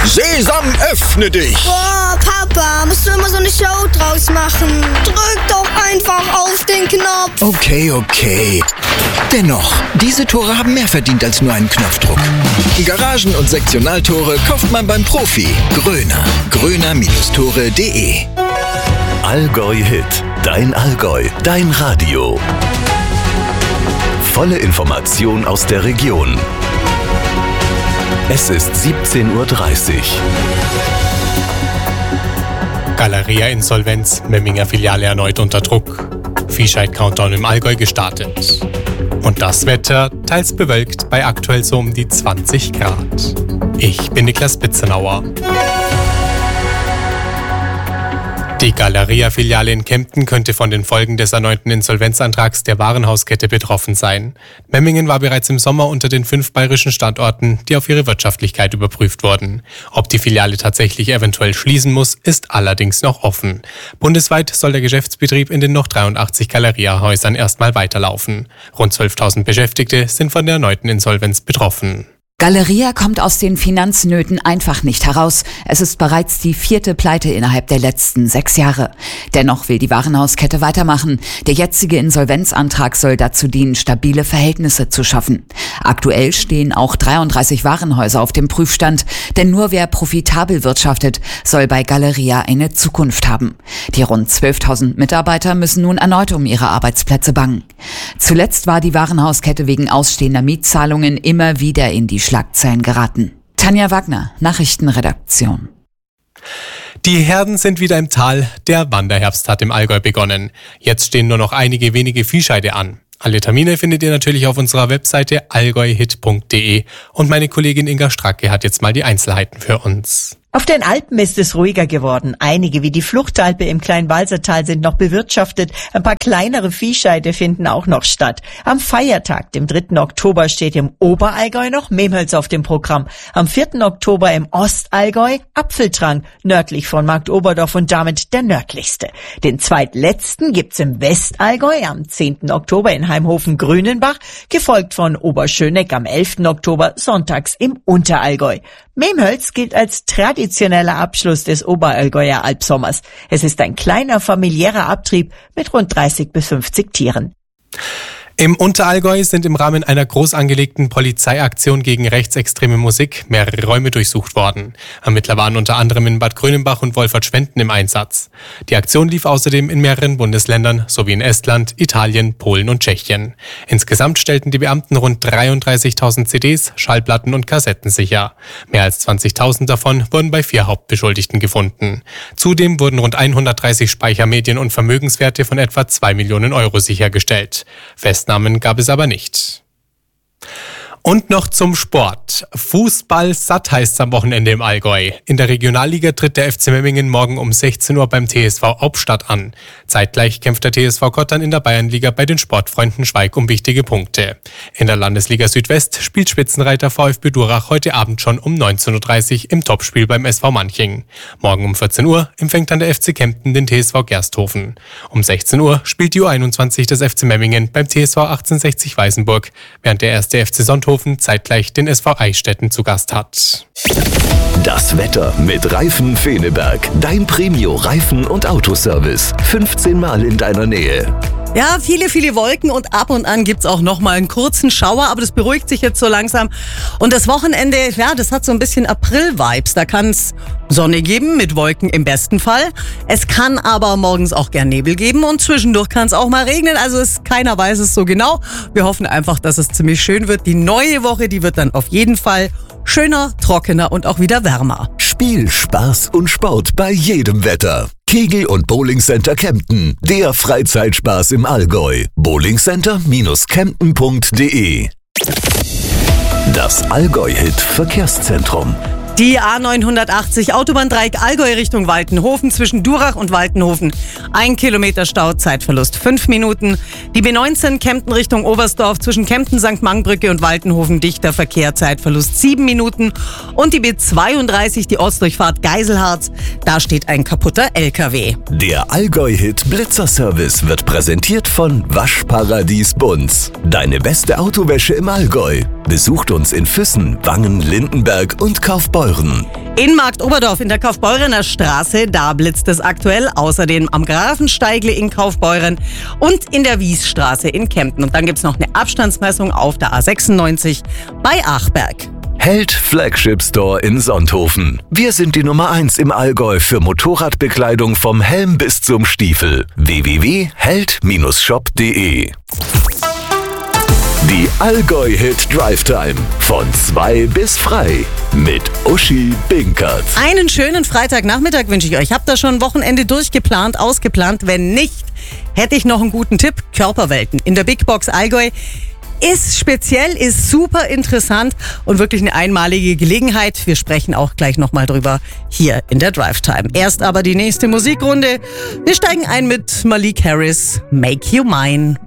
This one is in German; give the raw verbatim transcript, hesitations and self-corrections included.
Sesam, öffne dich! Boah, Papa, musst du immer so eine Show draus machen? Drück doch einfach auf den Knopf! Okay, okay. Dennoch, diese Tore haben mehr verdient als nur einen Knopfdruck. Garagen- und Sektionaltore kauft man beim Profi. Gröner. gröner Tore punkt de Allgäu Hit. Dein Allgäu. Dein Radio. Volle Information aus der Region. Es ist siebzehn Uhr dreißig. Galeria-Insolvenz, Memminger Filiale erneut unter Druck. Viehscheid-Countdown im Allgäu gestartet. Und das Wetter teils bewölkt bei aktuell so um die zwanzig Grad. Ich bin Niklas Bitzenauer. Die Galeria-Filiale in Kempten könnte von den Folgen des erneuten Insolvenzantrags der Warenhauskette betroffen sein. Memmingen war bereits im Sommer unter den fünf bayerischen Standorten, die auf ihre Wirtschaftlichkeit überprüft wurden. Ob die Filiale tatsächlich eventuell schließen muss, ist allerdings noch offen. Bundesweit soll der Geschäftsbetrieb in den noch dreiundachtzig Galeria-Häusern erstmal weiterlaufen. Rund zwölftausend Beschäftigte sind von der erneuten Insolvenz betroffen. Galeria kommt aus den Finanznöten einfach nicht heraus. Es ist bereits die vierte Pleite innerhalb der letzten sechs Jahre. Dennoch will die Warenhauskette weitermachen. Der jetzige Insolvenzantrag soll dazu dienen, stabile Verhältnisse zu schaffen. Aktuell stehen auch dreiunddreißig Warenhäuser auf dem Prüfstand, denn nur wer profitabel wirtschaftet, soll bei Galeria eine Zukunft haben. Die rund zwölftausend Mitarbeiter müssen nun erneut um ihre Arbeitsplätze bangen. Zuletzt war die Warenhauskette wegen ausstehender Mietzahlungen immer wieder in die Schlagzeilen geraten. Tanja Wagner, Nachrichtenredaktion. Die Herden sind wieder im Tal. Der Wanderherbst hat im Allgäu begonnen. Jetzt stehen nur noch einige wenige Viehscheide an. Alle Termine findet ihr natürlich auf unserer Webseite allgäuhit punkt de und meine Kollegin Inga Stracke hat jetzt mal die Einzelheiten für uns. Auf den Alpen ist es ruhiger geworden. Einige wie die Fluchtalpe im Kleinwalsertal sind noch bewirtschaftet. Ein paar kleinere Viehscheide finden auch noch statt. Am Feiertag, dem dritten Oktober, steht im Oberallgäu noch Mehmhölz auf dem Programm. Am vierten Oktober im Ostallgäu Apfeltrang, nördlich von Marktoberdorf und damit der nördlichste. Den zweitletzten gibt's im Westallgäu am zehnten Oktober in Heimhofen-Grünenbach, gefolgt von Oberschöneck am elften Oktober sonntags im Unterallgäu. Mehmhölz gilt als traditioneller Abschluss des Oberallgäuer Alpsommers. Es ist ein kleiner familiärer Abtrieb mit rund dreißig bis fünfzig Tieren. Im Unterallgäu sind im Rahmen einer groß angelegten Polizeiaktion gegen rechtsextreme Musik mehrere Räume durchsucht worden. Ermittler waren unter anderem in Bad Grönenbach und Wolfertschwenden im Einsatz. Die Aktion lief außerdem in mehreren Bundesländern sowie in Estland, Italien, Polen und Tschechien. Insgesamt stellten die Beamten rund dreiunddreißigtausend C Ds, Schallplatten und Kassetten sicher. Mehr als zwanzigtausend davon wurden bei vier Hauptbeschuldigten gefunden. Zudem wurden rund hundertdreißig Speichermedien und Vermögenswerte von etwa zwei Millionen Euro sichergestellt. Festnahmen gab es aber nicht. Und noch zum Sport. Fußball satt heißt's am Wochenende im Allgäu. In der Regionalliga tritt der F C Memmingen morgen um sechzehn Uhr beim T S V Hauptstadt an. Zeitgleich kämpft der T S V Kottern in der Bayernliga bei den Sportfreunden Schweig um wichtige Punkte. In der Landesliga Südwest spielt Spitzenreiter VfB Durach heute Abend schon um neunzehn Uhr dreißig im Topspiel beim S V Manching. Morgen um vierzehn Uhr empfängt dann der F C Kempten den T S V Gersthofen. Um sechzehn Uhr spielt die U einundzwanzig des F C Memmingen beim T S V achtzehnhundertsechzig Weißenburg, während der erste F C Sonthofen zeitgleich den S V Eichstätten zu Gast hat. Das Wetter mit Reifen Feneberg. Dein Premio-Reifen- und Autoservice. fünfzehn Mal in deiner Nähe. Ja, viele, viele Wolken und ab und an gibt's auch noch mal einen kurzen Schauer, aber das beruhigt sich jetzt so langsam. Und das Wochenende, ja, das hat so ein bisschen April-Vibes. Da kann's Sonne geben, mit Wolken im besten Fall. Es kann aber morgens auch gern Nebel geben und zwischendurch kann es auch mal regnen. Also es, keiner weiß es so genau. Wir hoffen einfach, dass es ziemlich schön wird. Die neue Woche, die wird dann auf jeden Fall schöner, trockener und auch wieder wärmer. Spiel, Spaß und Sport bei jedem Wetter. Kegel- und Bowling Center Kempten, der Freizeitspaß im Allgäu. bowlingcenter Bindestrich kempten punkt de. Das Allgäu-Hit Verkehrszentrum. Die A neunhundertachtzig Autobahndreieck Allgäu Richtung Waltenhofen zwischen Durach und Waltenhofen. Ein Kilometer Stau, Zeitverlust fünf Minuten. Die B neunzehn Kempten Richtung Oberstdorf zwischen Kempten, Sankt Mangbrücke und Waltenhofen dichter Verkehr, Zeitverlust sieben Minuten. Und die B zweiunddreißig, die Ostdurchfahrt Geiselharz, da steht ein kaputter L K W. Der Allgäu-Hit Blitzerservice wird präsentiert von Waschparadies Bunz. Deine beste Autowäsche im Allgäu. Besucht uns in Füssen, Wangen, Lindenberg und Kaufbeuren. In Marktoberdorf in der Kaufbeurener Straße, da blitzt es aktuell. Außerdem am Grafensteigle in Kaufbeuren und in der Wiesstraße in Kempten. Und dann gibt's noch eine Abstandsmessung auf der A sechsundneunzig bei Achberg. Held Flagship Store in Sonthofen. Wir sind die Nummer eins im Allgäu für Motorradbekleidung vom Helm bis zum Stiefel. w w w punkt held shop punkt de. Die Allgäu-Hit Drive Time. Von zwei bis frei. Mit Uschi Binkert. Einen schönen Freitagnachmittag wünsche ich euch. Habt ihr schon ein Wochenende durchgeplant, ausgeplant? Wenn nicht, hätte ich noch einen guten Tipp. Körperwelten in der Big Box Allgäu. Ist speziell, ist super interessant und wirklich eine einmalige Gelegenheit. Wir sprechen auch gleich nochmal drüber hier in der Drive Time. Erst aber die nächste Musikrunde. Wir steigen ein mit Malik Harris, Make You Mine.